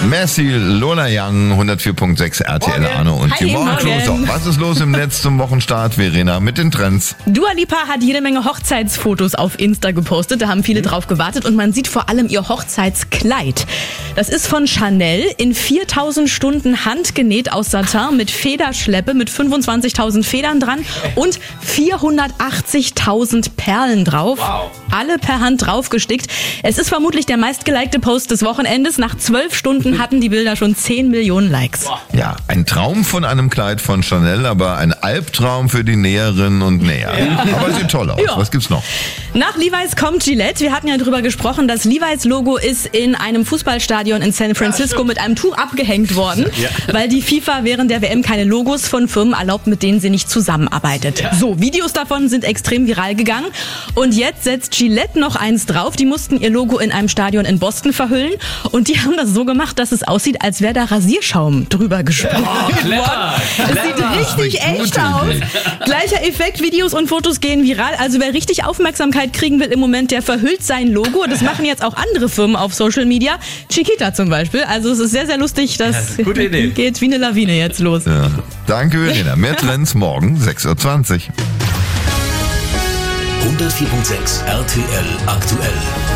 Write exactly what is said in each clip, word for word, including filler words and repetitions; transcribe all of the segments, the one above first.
Messi, Lola Young, hundertvier Komma sechs R T L Morgen. Arno und Hi, die Morgenclose. morgen. Was ist los im Netz zum Wochenstart, Verena, mit den Trends? Dua Lipa hat jede Menge Hochzeitsfotos auf Insta gepostet. Da haben viele drauf gewartet und man sieht vor allem ihr Hochzeitskleid. Das ist von Chanel, in viertausend Stunden handgenäht aus Satin mit Federschleppe mit fünfundzwanzigtausend Federn dran und vierhundertachtzigtausend Perlen drauf. Wow. Alle per Hand draufgestickt. Es ist vermutlich der meistgelikte Post des Wochenendes. Nach zwölf Stunden hatten die Bilder schon zehn Millionen Likes. Ja, ein Traum von einem Kleid von Chanel, aber ein Albtraum für die Näherinnen und Näher. Aber sieht toll aus. Ja. Was gibt's noch? Nach Levi's kommt Gillette. Wir hatten ja drüber gesprochen, das Levi's-Logo ist in einem Fußballstadion in San Francisco mit einem Tuch abgehängt worden, Ja. weil die FIFA während der W M keine Logos von Firmen erlaubt, mit denen sie nicht zusammenarbeitet. Ja. So, Videos davon sind extrem viral gegangen und jetzt setzt Gillette noch eins drauf. Die mussten ihr Logo in einem Stadion in Boston verhüllen und die haben das so gemacht, dass es aussieht, als wäre da Rasierschaum drüber gesprüht Oh, clever. Es sieht richtig Das ist eine echt gute aus. Idee. Gleicher Effekt, Videos und Fotos gehen viral. Also wer richtig Aufmerksamkeit kriegen will im Moment, der verhüllt sein Logo. Das machen jetzt auch andere Firmen auf Social Media. Chiquita zum Beispiel. Also es ist sehr, sehr lustig. Das Gute Idee. geht wie eine Lawine jetzt los. Ja. Danke, Verena. Mehr Trends morgen, sechs Uhr zwanzig. hundertvier Komma sechs R T L aktuell.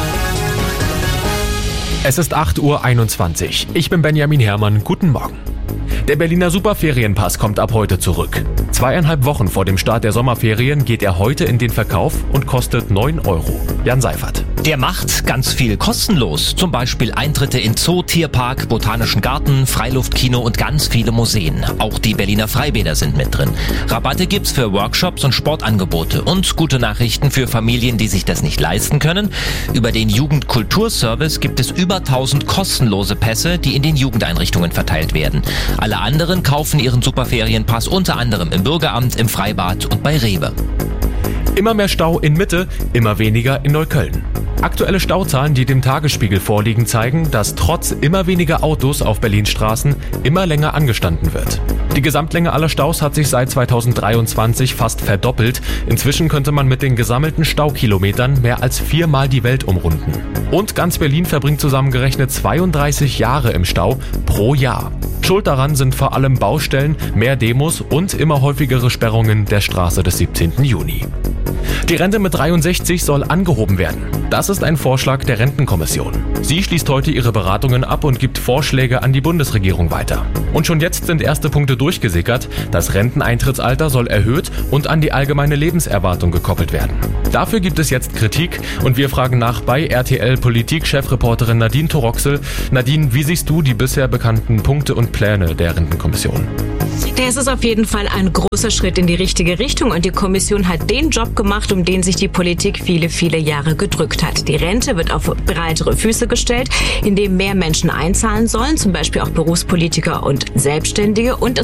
Es ist acht Uhr einundzwanzig. Ich bin Benjamin Herrmann. Guten Morgen. Der Berliner Superferienpass kommt ab heute zurück. Zweieinhalb Wochen vor dem Start der Sommerferien geht er heute in den Verkauf und kostet neun Euro. Jan Seifert. Der macht ganz viel kostenlos. Zum Beispiel Eintritte in Zoo, Tierpark, Botanischen Garten, Freiluftkino und ganz viele Museen. Auch die Berliner Freibäder sind mit drin. Rabatte gibt's für Workshops und Sportangebote. Und gute Nachrichten für Familien, die sich das nicht leisten können. Über den Jugendkulturservice gibt es über tausend kostenlose Pässe, die in den Jugendeinrichtungen verteilt werden. Alle anderen kaufen ihren Superferienpass unter anderem im Bürgeramt, im Freibad und bei Rewe. Immer mehr Stau in Mitte, immer weniger in Neukölln. Aktuelle Stauzahlen, die dem Tagesspiegel vorliegen, zeigen, dass trotz immer weniger Autos auf Berlins Straßen immer länger angestanden wird. Die Gesamtlänge aller Staus hat sich seit zweitausenddreiundzwanzig fast verdoppelt. Inzwischen könnte man mit den gesammelten Staukilometern mehr als viermal die Welt umrunden. Und ganz Berlin verbringt zusammengerechnet zweiunddreißig Jahre im Stau pro Jahr. Schuld daran sind vor allem Baustellen, mehr Demos und immer häufigere Sperrungen der Straße des siebzehnten Juni. Die Rente mit dreiundsechzig soll angehoben werden. Das ist ein Vorschlag der Rentenkommission. Sie schließt heute ihre Beratungen ab und gibt Vorschläge an die Bundesregierung weiter. Und schon jetzt sind erste Punkte durchgesickert. Das Renteneintrittsalter soll erhöht und an die allgemeine Lebenserwartung gekoppelt werden. Dafür gibt es jetzt Kritik und wir fragen nach bei R T L-Politik-Chefreporterin Nadine Toroxel. Nadine, wie siehst du die bisher bekannten Punkte und Pläne der Rentenkommission? Es ist auf jeden Fall ein großer Schritt in die richtige Richtung und die Kommission hat den Job gemacht, um den sich die Politik viele, viele Jahre gedrückt hat. Die Rente wird auf breitere Füße gestellt, indem mehr Menschen einzahlen sollen, zum Beispiel auch Berufspolitiker und Selbstständige, und es